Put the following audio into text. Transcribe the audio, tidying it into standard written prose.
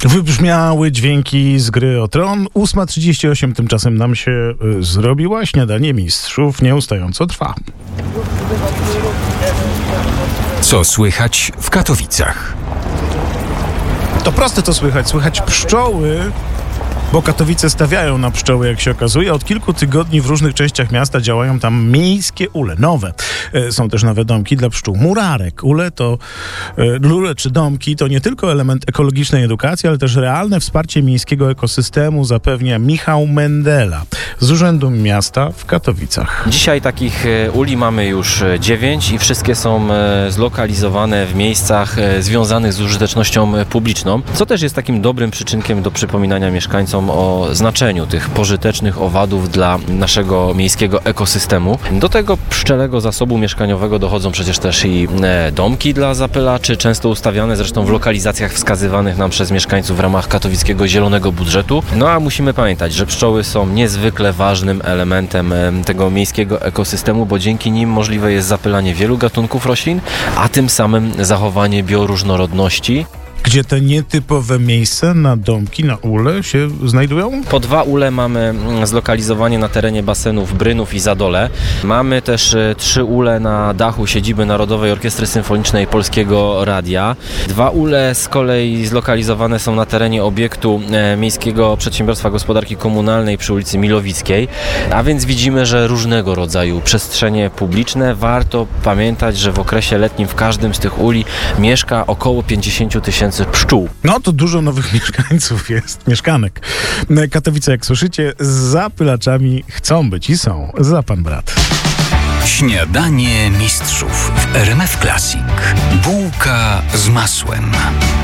Wybrzmiały dźwięki z gry o Tron. 8:38 tymczasem nam się zrobiła. Śniadanie mistrzów nieustająco trwa. Co słychać w Katowicach? To proste, co słychać. Słychać pszczoły, bo Katowice stawiają na pszczoły, jak się okazuje. Od kilku tygodni w różnych częściach miasta działają tam miejskie ule, nowe. Są też nowe domki dla pszczół. Murarek. Ule czy domki to nie tylko element ekologicznej edukacji, ale też realne wsparcie miejskiego ekosystemu, zapewnia Michał Mendela z Urzędu Miasta w Katowicach. Dzisiaj takich uli mamy już 9 i wszystkie są zlokalizowane w miejscach związanych z użytecznością publiczną, co też jest takim dobrym przyczynkiem do przypominania mieszkańcom o znaczeniu tych pożytecznych owadów dla naszego miejskiego ekosystemu. Do tego pszczelego zasobu mieszkaniowego dochodzą przecież też i domki dla zapylaczy, często ustawiane zresztą w lokalizacjach wskazywanych nam przez mieszkańców w ramach katowickiego zielonego budżetu. No a musimy pamiętać, że pszczoły są niezwykle ważnym elementem tego miejskiego ekosystemu, bo dzięki nim możliwe jest zapylanie wielu gatunków roślin, a tym samym zachowanie bioróżnorodności. Gdzie te nietypowe miejsca na domki, na ule się znajdują? Po 2 ule mamy zlokalizowanie na terenie basenów Brynów i Zadole. Mamy też 3 ule na dachu siedziby Narodowej Orkiestry Symfonicznej Polskiego Radia. 2 ule z kolei zlokalizowane są na terenie obiektu Miejskiego Przedsiębiorstwa Gospodarki Komunalnej przy ulicy Milowickiej. A więc widzimy, że różnego rodzaju przestrzenie publiczne. Warto pamiętać, że w okresie letnim w każdym z tych uli mieszka około 50 000 pszczół. No to dużo nowych mieszkańców jest, mieszkanek. Katowice, jak słyszycie, z zapylaczami chcą być i są. Za pan brat. Śniadanie mistrzów w RMF Classic. Bułka z masłem.